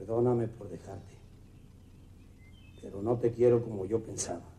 Perdóname por dejarte. Pero no te quiero como yo pensaba.